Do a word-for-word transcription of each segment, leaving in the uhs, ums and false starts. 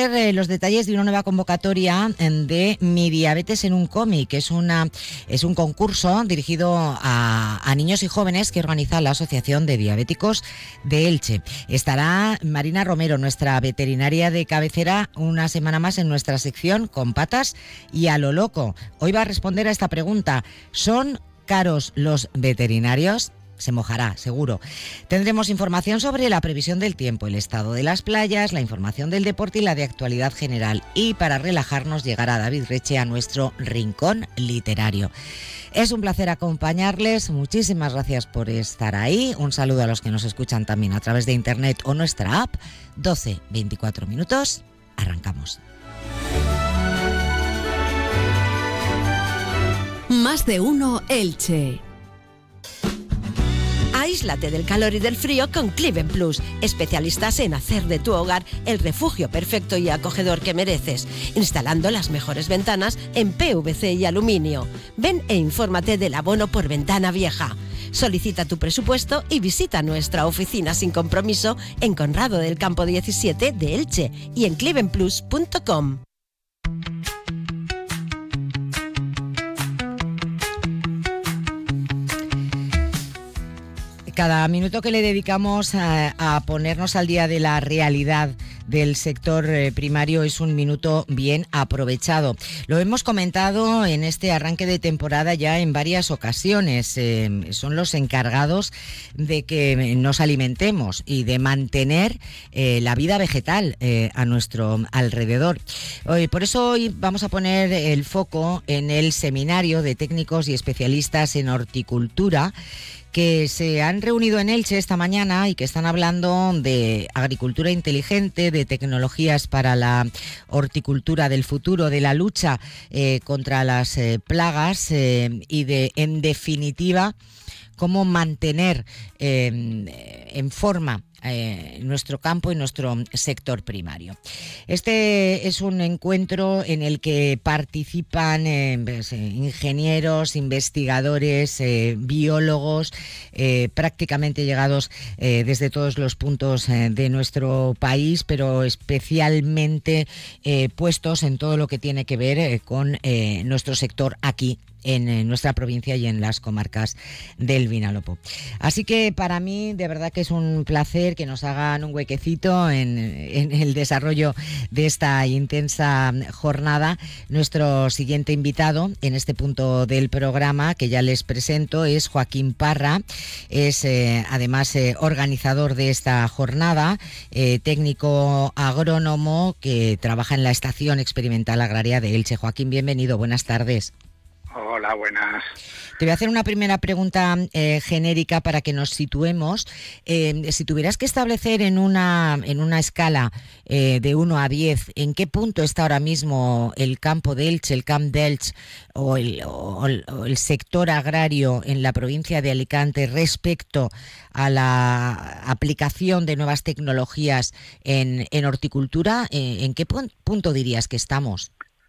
conocer eh, los detalles de una nueva convocatoria de Mi Diabetes en un cómic. Es, una, es un concurso dirigido a, a niños y jóvenes que organiza la Asociación de Diabéticos de Elche. Estará Marina Romero, nuestra veterinaria de cabecera, una semana más en nuestra sección Con Patas y a lo Loco. Hoy va a responder a esta pregunta. ¿Son caros los veterinarios? Se mojará, seguro. Tendremos información sobre la previsión del tiempo, el estado de las playas, la información del deporte y la de actualidad general. Y para relajarnos llegará David Reche a nuestro rincón literario. Es un placer acompañarles. Muchísimas gracias por estar ahí. Un saludo a los que nos escuchan también a través de internet o nuestra app. doce veinticuatro minutos. Arrancamos. Más de uno Elche. Aíslate del calor y del frío con Cliven Plus, especialistas en hacer de tu hogar el refugio perfecto y acogedor que mereces, instalando las mejores ventanas en P V C y aluminio. Ven e infórmate del abono por ventana vieja. Solicita tu presupuesto y visita nuestra oficina sin compromiso en Conrado del Campo diecisiete de Elche y en cliven plus punto com. Cada minuto que le dedicamos a, a ponernos al día de la realidad del sector eh, primario es un minuto bien aprovechado. Lo hemos comentado en este arranque de temporada ya en varias ocasiones. Eh, son los encargados de que nos alimentemos y de mantener eh, la vida vegetal eh, a nuestro alrededor. Hoy, por eso hoy vamos a poner el foco en el seminario de técnicos y especialistas en horticultura que se han reunido en Elche esta mañana y que están hablando de agricultura inteligente, de tecnologías para la horticultura del futuro, de la lucha eh, contra las eh, plagas eh, y de, en definitiva, cómo mantener eh, en forma Eh, nuestro campo y nuestro sector primario. Este es un encuentro en el que participan eh, pues, eh, ingenieros, investigadores, eh, biólogos, eh, prácticamente llegados eh, desde todos los puntos eh, de nuestro país, pero especialmente eh, puestos en todo lo que tiene que ver eh, con eh, nuestro sector aquí en nuestra provincia y en las comarcas del Vinalopó. Así que para mí de verdad que es un placer que nos hagan un huequecito en, en el desarrollo de esta intensa jornada. Nuestro siguiente invitado en este punto del programa, que ya les presento, es Joaquín Parra. Es eh, además eh, organizador de esta jornada, eh, técnico agrónomo que trabaja en la Estación Experimental Agraria de Elche. Joaquín, bienvenido, buenas tardes. Hola, buenas. Te voy a hacer una primera pregunta eh, genérica para que nos situemos. Eh, si tuvieras que establecer en una, en una escala eh, de uno a diez, ¿en qué punto está ahora mismo el campo de Elche, el Camp d'Elche o el, o, el, o el sector agrario en la provincia de Alicante respecto a la aplicación de nuevas tecnologías en, en horticultura? Eh, ¿En qué pun- punto dirías que estamos?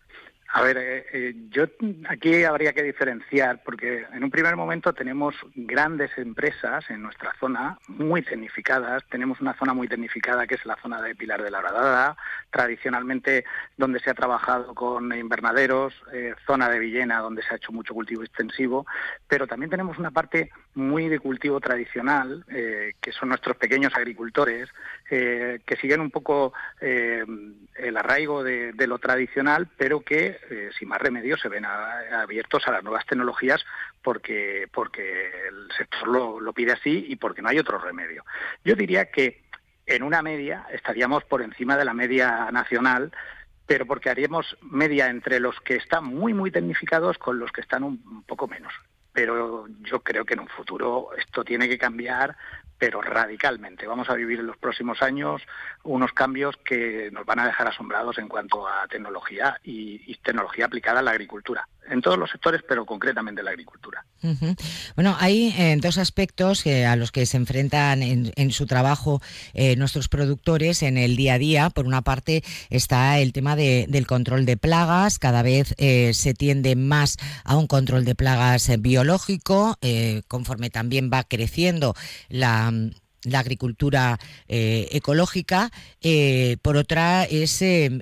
A ver, eh, eh, yo aquí habría que diferenciar, porque en un primer momento tenemos grandes empresas en nuestra zona, muy tecnificadas. Tenemos una zona muy tecnificada que es la zona de Pilar de la Horadada, tradicionalmente donde se ha trabajado con invernaderos, eh, zona de Villena donde se ha hecho mucho cultivo extensivo, pero también tenemos una parte muy de cultivo tradicional, eh, que son nuestros pequeños agricultores, eh, que siguen un poco eh, el arraigo de, de lo tradicional, pero que Eh, sin más remedio se ven a, abiertos a las nuevas tecnologías porque porque el sector lo, lo pide así y porque no hay otro remedio. Yo diría que en una media estaríamos por encima de la media nacional, pero porque haríamos media entre los que están muy muy tecnificados con los que están un, un poco menos. Pero yo creo que en un futuro esto tiene que cambiar, pero radicalmente. Vamos a vivir en los próximos años unos cambios que nos van a dejar asombrados en cuanto a tecnología y, y tecnología aplicada a la agricultura. En todos los sectores, pero concretamente en la agricultura. Uh-huh. Bueno, hay eh, dos aspectos eh, a los que se enfrentan en, en su trabajo eh, nuestros productores en el día a día. Por una parte está el tema de, del control de plagas. Cada vez eh, se tiende más a un control de plagas eh, biológico, eh, conforme también va creciendo la... la agricultura eh, ecológica. Eh, por otra es eh,